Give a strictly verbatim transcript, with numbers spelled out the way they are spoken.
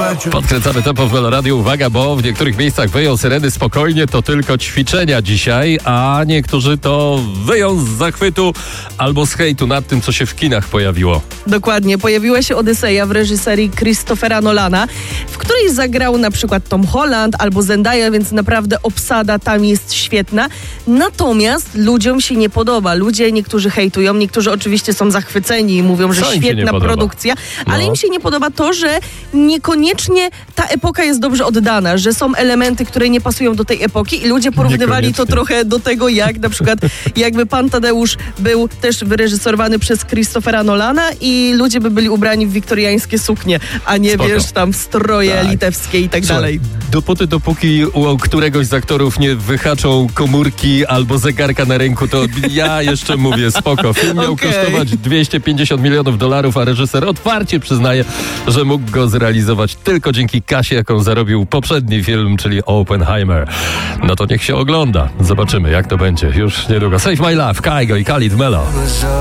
Podkręcamy tempo w Meloradiu. Uwaga, bo w niektórych miejscach wyją syreny spokojnie, to tylko ćwiczenia dzisiaj, a niektórzy to wyją z zachwytu albo z hejtu nad tym, co się w kinach pojawiło. Dokładnie. Pojawiła się Odyseja w reżyserii Christophera Nolana, w której zagrał na przykład Tom Holland albo Zendaya, więc naprawdę obsada tam jest świetna. Natomiast ludziom się nie podoba. Ludzie niektórzy hejtują, niektórzy oczywiście są zachwyceni i mówią, że Co im się nie świetna podoba? produkcja, ale No. im się nie podoba to, że niekoniecznie ta epoka jest dobrze oddana, że są elementy, które nie pasują do tej epoki i ludzie porównywali to Niekoniecznie. trochę do tego, jak na przykład jakby Pan Tadeusz był też wyreżyserowany przez Christophera Nolana i ludzie by byli ubrani w wiktoriańskie suknie, a nie Spoko. wiesz, tam w stroje Tak. litewskie i tak Słuchaj, dalej. Dopóty, dopóki u któregoś z aktorów nie wyhaczą komórki albo zegarka na ręku, to ja jeszcze mówię, spoko. Film miał Okej. kosztować dwieście pięćdziesiąt milionów dolarów, a reżyser otwarcie przyznaje, że mógł go zrealizować tylko dzięki kasie, jaką zarobił poprzedni film, czyli Oppenheimer. No to niech się ogląda. Zobaczymy, jak to będzie już niedługo. Save My Life, Kygo i Khalid Melo.